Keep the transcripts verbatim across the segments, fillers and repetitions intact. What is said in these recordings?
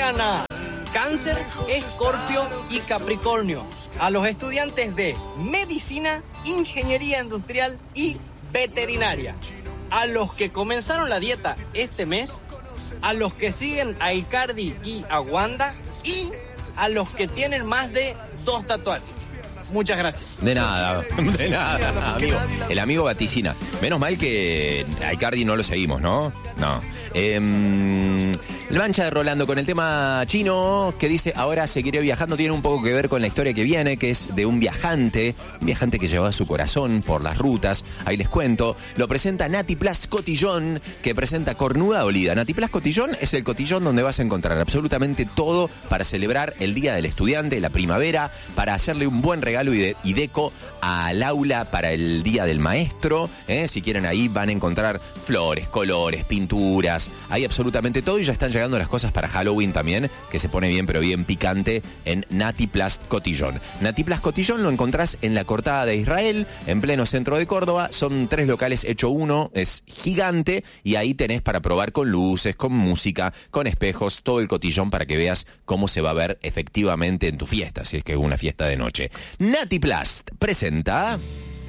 tocan a Cáncer, Escorpio y Capricornio. A los estudiantes de Medicina, Ingeniería Industrial y Veterinaria. A los que comenzaron la dieta este mes, a los que siguen a Icardi y a Wanda y a los que tienen más de dos tatuajes. Muchas gracias. De nada, de nada, amigo. El amigo vaticina. Menos mal que a Icardi no lo seguimos, ¿no? No. Eh, la mancha de Rolando con el tema chino que dice ahora seguiré viajando, tiene un poco que ver con la historia que viene, que es de un viajante, un viajante que llevaba su corazón por las rutas. Ahí les cuento. Lo presenta Nati Plus Cotillón, que presenta Cornuda Dolida. Nati Plus Cotillón es el cotillón donde vas a encontrar absolutamente todo para celebrar el Día del Estudiante, la primavera, para hacerle un buen regalo y, de, y deco al aula para el Día del Maestro. ¿eh? Si quieren, ahí van a encontrar flores, colores, pinturas. Hay absolutamente todo y ya están llegando las cosas para Halloween también, que se pone bien pero bien picante en Nati Plus Cotillón. Nati Plus Cotillón lo encontrás en la Cortada de Israel, en pleno centro de Córdoba. Son tres locales hecho uno, es gigante y ahí tenés para probar con luces, con música, con espejos, todo el cotillón para que veas cómo se va a ver efectivamente en tu fiesta, si es que es una fiesta de noche. Nati Plus presenta...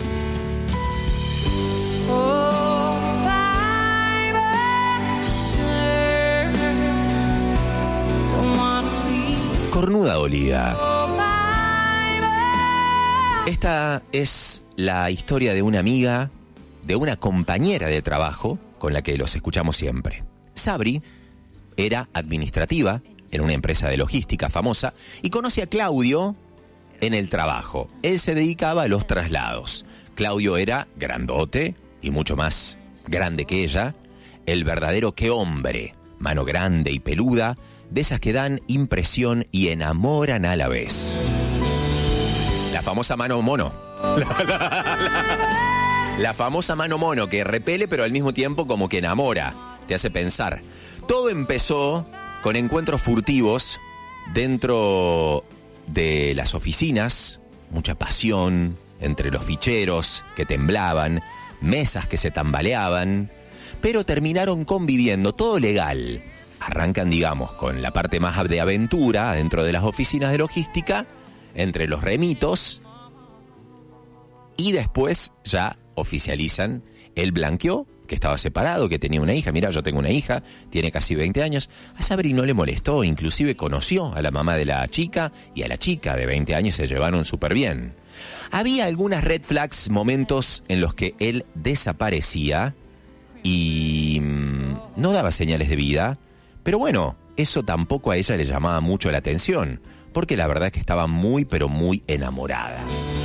Cornuda Dolida. Esta es la historia de una amiga, de una compañera de trabajo con la que los escuchamos siempre. Sabri era administrativa en una empresa de logística famosa y conoce a Claudio en el trabajo. Él se dedicaba a los traslados. Claudio era grandote y mucho más grande que ella. El verdadero qué hombre, mano grande y peluda, de esas que dan impresión y enamoran a la vez. La famosa mano mono. La, la, la, la famosa mano mono que repele pero al mismo tiempo como que enamora, te hace pensar. Todo empezó con encuentros furtivos dentro de las oficinas, mucha pasión entre los ficheros que temblaban, mesas que se tambaleaban, pero terminaron conviviendo, todo legal. Arrancan, digamos, con la parte más de aventura dentro de las oficinas de logística, entre los remitos, y después ya oficializan. Él blanqueó que estaba separado, que tenía una hija. Mira, yo tengo una hija, tiene casi veinte años. A Sabri no le molestó, inclusive conoció a la mamá de la chica y a la chica de veinte años, se llevaron súper bien. Había algunas red flags, momentos en los que él desaparecía y mmm, no daba señales de vida. Pero bueno, eso tampoco a ella le llamaba mucho la atención, porque la verdad es que estaba muy, pero muy enamorada.